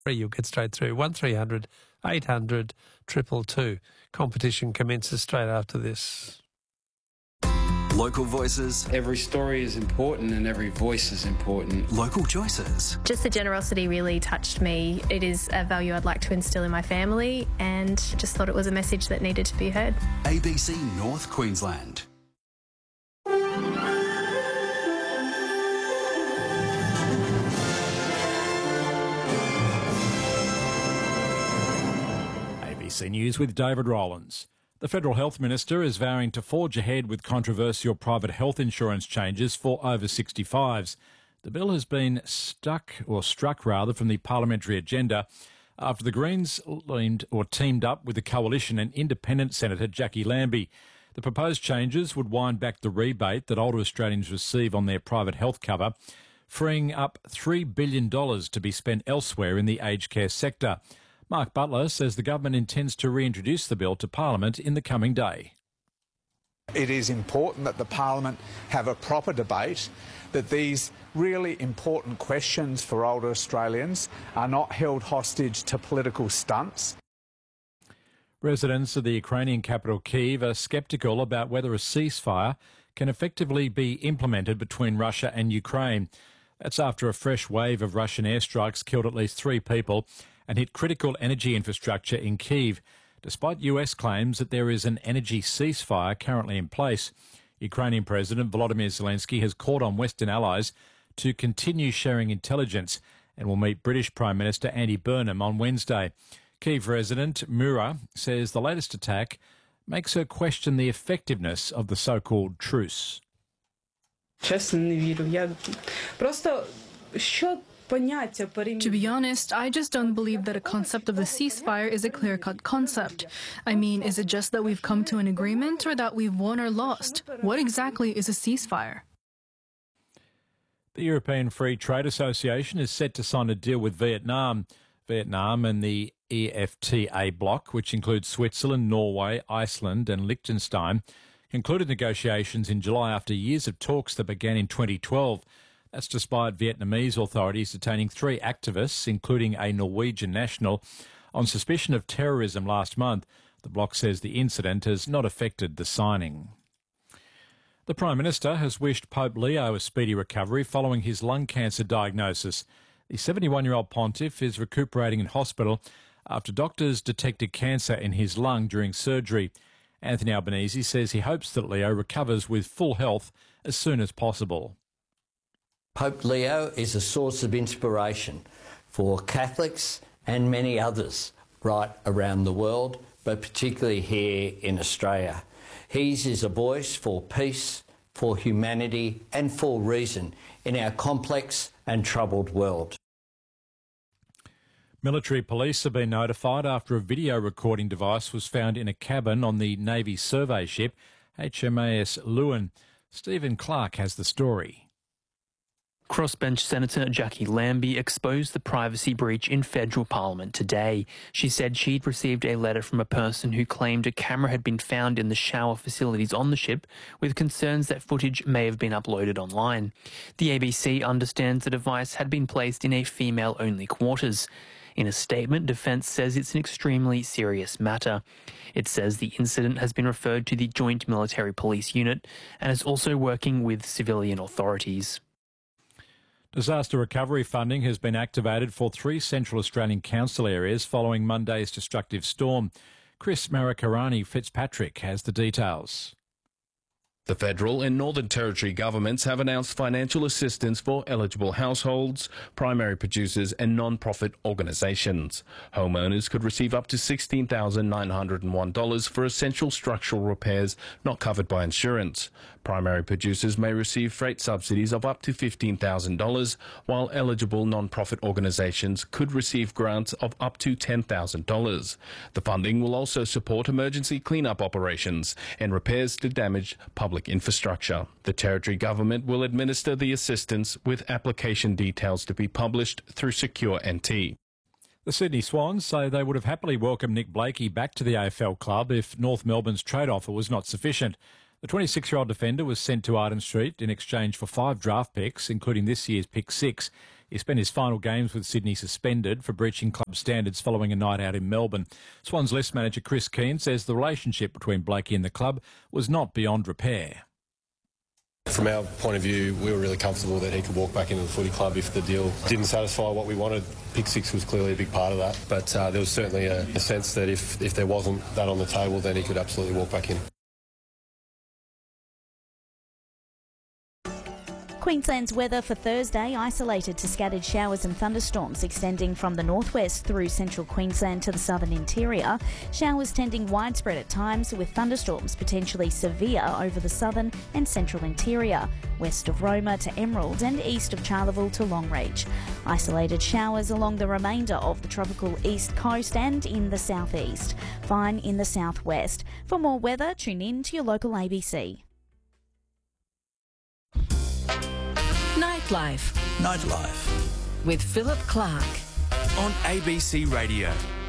You'll get straight through. 1300 800 222. Competition commences straight after this. Local voices. Every story is important and every voice is important. Local choices. Just the generosity really touched me. It is a value I'd like to instill in my family and just thought it was a message that needed to be heard. ABC North Queensland. ABC News with David Rowlands. The Federal Health Minister is vowing to forge ahead with controversial private health insurance changes for over 65s. The bill has been struck from the parliamentary agenda after the Greens teamed up with the Coalition and Independent Senator Jackie Lambie. The proposed changes would wind back the rebate that older Australians receive on their private health cover, freeing up $3 billion to be spent elsewhere in the aged care sector. Mark Butler says the government intends to reintroduce the bill to Parliament in the coming day. It is important that the Parliament have a proper debate, that these really important questions for older Australians are not held hostage to political stunts. Residents of the Ukrainian capital Kyiv are sceptical about whether a ceasefire can effectively be implemented between Russia and Ukraine. That's after a fresh wave of Russian airstrikes killed at least 3 people and hit critical energy infrastructure in Kyiv, despite US claims that there is an energy ceasefire currently in place. Ukrainian President Volodymyr Zelensky has called on Western allies to continue sharing intelligence and will meet British Prime Minister Andy Burnham on Wednesday. Kyiv resident Mura says the latest attack makes her question the effectiveness of the so-called truce. To be honest, I just don't believe that a concept of a ceasefire is a clear-cut concept. I mean, is it just that we've come to an agreement or that we've won or lost? What exactly is a ceasefire? The European Free Trade Association is set to sign a deal with Vietnam. Vietnam and the EFTA bloc, which includes Switzerland, Norway, Iceland and Liechtenstein, concluded negotiations in July after years of talks that began in 2012. That's despite Vietnamese authorities detaining 3 activists, including a Norwegian national, on suspicion of terrorism last month. The bloc says the incident has not affected the signing. The Prime Minister has wished Pope Leo a speedy recovery following his lung cancer diagnosis. The 71-year-old pontiff is recuperating in hospital after doctors detected cancer in his lung during surgery. Anthony Albanese says he hopes that Leo recovers with full health as soon as possible. Pope Leo is a source of inspiration for Catholics and many others right around the world, but particularly here in Australia. His is a voice for peace, for humanity and for reason in our complex and troubled world. Military police have been notified after a video recording device was found in a cabin on the Navy survey ship HMAS Lewin. Stephen Clark has the story. Crossbench Senator Jackie Lambie exposed the privacy breach in federal parliament today. She said she'd received a letter from a person who claimed a camera had been found in the shower facilities on the ship, with concerns that footage may have been uploaded online. The ABC understands the device had been placed in a female-only quarters. In a statement, Defence says it's an extremely serious matter. It says the incident has been referred to the Joint Military Police Unit and is also working with civilian authorities. Disaster recovery funding has been activated for 3 Central Australian council areas following Monday's destructive storm. Chris Marakarani Fitzpatrick has the details. The federal and Northern Territory governments have announced financial assistance for eligible households, primary producers and non-profit organisations. Homeowners could receive up to $16,901 for essential structural repairs not covered by insurance. Primary producers may receive freight subsidies of up to $15,000, while eligible non-profit organisations could receive grants of up to $10,000. The funding will also support emergency clean-up operations and repairs to damaged public infrastructure. The Territory Government will administer the assistance with application details to be published through Secure NT. The Sydney Swans say they would have happily welcomed Nick Blakey back to the AFL club if North Melbourne's trade offer was not sufficient. The 26-year-old defender was sent to Arden Street in exchange for 5 draft picks, including this year's pick 6. He spent his final games with Sydney suspended for breaching club standards following a night out in Melbourne. Swans list manager Chris Keane says the relationship between Blakey and the club was not beyond repair. From our point of view, we were really comfortable that he could walk back into the footy club if the deal didn't satisfy what we wanted. Pick six was clearly a big part of that, but there was certainly a sense that if there wasn't that on the table, then he could absolutely walk back in. Queensland's weather for Thursday, isolated to scattered showers and thunderstorms extending from the northwest through central Queensland to the southern interior. Showers tending widespread at times, with thunderstorms potentially severe over the southern and central interior, west of Roma to Emerald and east of Charleville to Longreach. Isolated showers along the remainder of the tropical east coast and in the southeast. Fine in the southwest. For more weather, tune in to your local ABC. Nightlife with Philip Clark on ABC Radio.